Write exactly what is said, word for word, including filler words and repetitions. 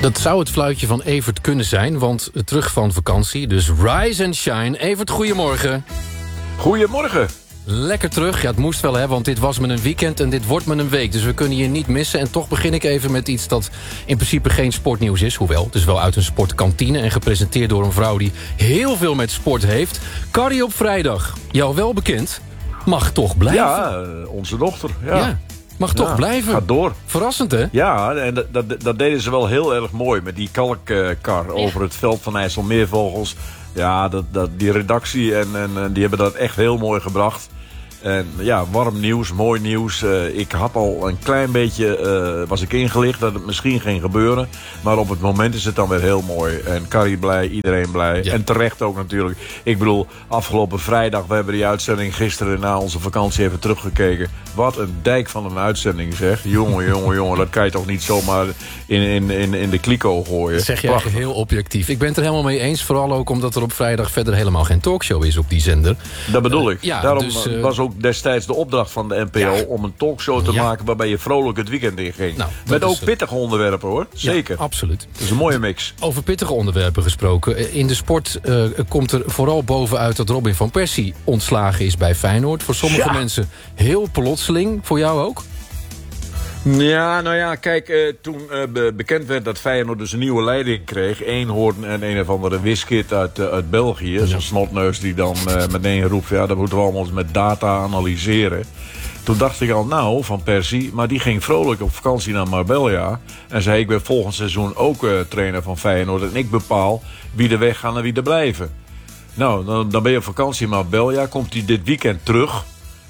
Dat zou het fluitje van Evert kunnen zijn, want terug van vakantie. Dus rise and shine. Evert, goedemorgen. Goedemorgen. Lekker terug. Ja, het moest wel, hè, want dit was me een weekend en dit wordt me een week. Dus we kunnen je niet missen. En toch begin ik even met iets dat in principe geen sportnieuws is. Hoewel, het is wel uit een sportkantine en gepresenteerd door een vrouw die heel veel met sport heeft. Carrie op vrijdag, jou wel bekend, mag toch blijven. Ja, onze dochter. Ja. ja. Mag toch ja, blijven. Gaat door. Verrassend, hè? Ja, en dat, dat, dat deden ze wel heel erg mooi met die kalkkar ja. over het veld van IJsselmeervogels. Ja, dat, dat, die redactie en, en, en die hebben dat echt heel mooi gebracht. En ja, warm nieuws, mooi nieuws. Uh, ik had al een klein beetje, uh, was ik ingelicht dat het misschien ging gebeuren. Maar op het moment is het dan weer heel mooi. En Carrie blij, iedereen blij. Ja. En terecht ook natuurlijk. Ik bedoel, afgelopen vrijdag, we hebben die uitzending gisteren na onze vakantie even teruggekeken. Wat een dijk van een uitzending, zeg. Jongen, jongen, jongen, dat kan je toch niet zomaar in, in, in, in de kliko gooien. Dat zeg je eigenlijk heel objectief. Ik ben het er helemaal mee eens. Vooral ook omdat er op vrijdag verder helemaal geen talkshow is op die zender. Dat bedoel ik. Uh, ja, Daarom dus, uh, was ook destijds de opdracht van de N P O... Ja. om een talkshow te ja. maken waarbij je vrolijk het weekend in ging. Nou, met ook pittige onderwerpen, hoor. Zeker. Ja, absoluut. Dat is een mooie mix. Over pittige onderwerpen gesproken. In de sport uh, komt er vooral bovenuit dat Robin van Persie ontslagen is bij Feyenoord. Voor sommige ja. mensen heel plotseling. Voor jou ook? Ja, nou ja, kijk, uh, toen uh, be- bekend werd dat Feyenoord dus een nieuwe leiding kreeg... Eenhoorn en een of andere wiskit uit, uh, uit België... Ja. Zo'n snotneus die dan uh, meteen roept... ja, dat moeten we allemaal eens met data analyseren. Toen dacht ik al, nou, Van Persie... maar die ging vrolijk op vakantie naar Marbella... en zei, ik ben volgend seizoen ook uh, trainer van Feyenoord... en ik bepaal wie er weggaan en wie er blijven. Nou, dan, dan ben je op vakantie in Marbella... komt hij dit weekend terug...